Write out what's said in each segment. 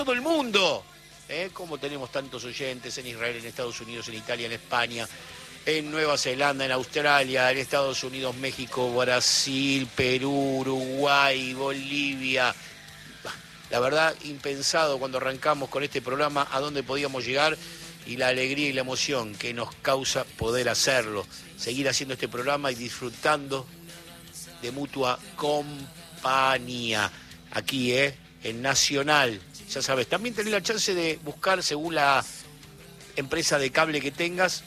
todo el mundo. Como tenemos tantos oyentes en Israel, en Estados Unidos, en Italia, en España, en Nueva Zelanda, en Australia, en Estados Unidos, México, Brasil, Perú, Uruguay, Bolivia. La verdad, impensado cuando arrancamos con este programa a dónde podíamos llegar y la alegría y la emoción que nos causa poder hacerlo. Seguir haciendo este programa y disfrutando de mutua compañía. Aquí, en Nacional. Ya sabes, también tenés la chance de buscar según la empresa de cable que tengas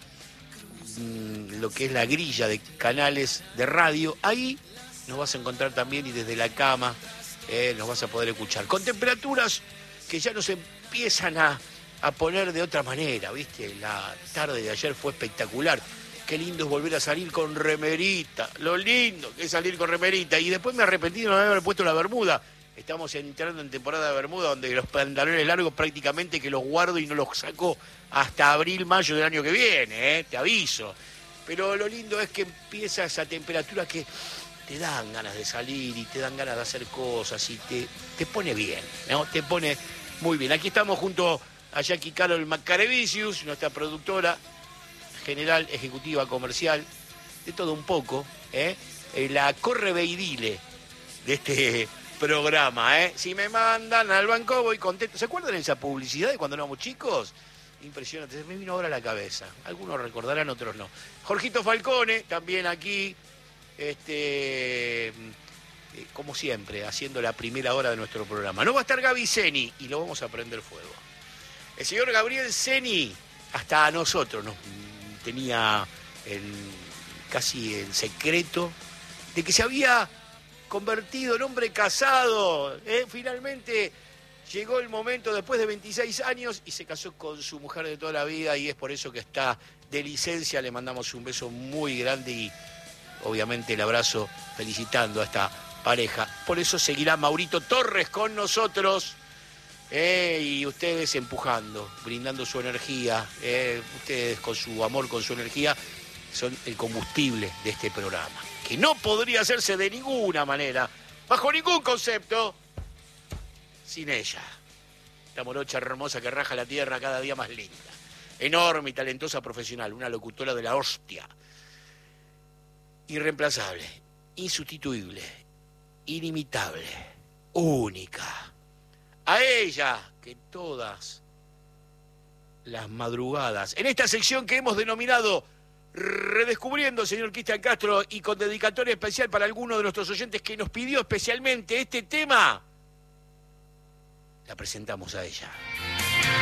lo que es la grilla de canales de radio. Ahí nos vas a encontrar también y desde la cama nos vas a poder escuchar. Con temperaturas que ya nos empiezan a poner de otra manera, ¿viste? La tarde de ayer fue espectacular. Qué lindo es volver a salir con remerita. Lo lindo que es salir con remerita. Y después me arrepentí de no haber puesto la bermuda. Estamos entrando en temporada de bermuda donde los pantalones largos prácticamente que los guardo y no los saco hasta abril, mayo del año que viene, te aviso. Pero lo lindo es que empieza esa temperatura que te dan ganas de salir y te dan ganas de hacer cosas y te pone bien, ¿no? Te pone muy bien. Aquí estamos junto a Jackie Carol Macarevicius, nuestra productora general, ejecutiva, comercial, de todo un poco, la correveidile de este programa, Si me mandan al banco voy contento. ¿Se acuerdan de esa publicidad de cuando éramos chicos? Impresionante, se me vino ahora a la cabeza. Algunos recordarán, otros no. Jorgito Falcone, también aquí, como siempre, haciendo la primera hora de nuestro programa. No va a estar Gaby Seni y lo vamos a prender fuego. El señor Gabriel Seni, hasta a nosotros nos tenía casi el secreto de que se había convertido en hombre casado. Finalmente llegó el momento después de 26 años y se casó con su mujer de toda la vida y es por eso que está de licencia. Le mandamos un beso muy grande y obviamente el abrazo felicitando a esta pareja. Por eso seguirá Maurito Torres con nosotros y ustedes empujando, brindando su energía. Ustedes con su amor, con su energía, son el combustible de este programa, que no podría hacerse de ninguna manera, bajo ningún concepto, sin ella. La morocha hermosa que raja la tierra cada día más linda. Enorme y talentosa profesional, una locutora de la hostia. Irreemplazable, insustituible, inimitable, única. A ella, que todas las madrugadas, en esta sección que hemos denominado Redescubriendo, señor Cristian Castro, y con dedicatoria especial para alguno de nuestros oyentes que nos pidió especialmente este tema, la presentamos a ella.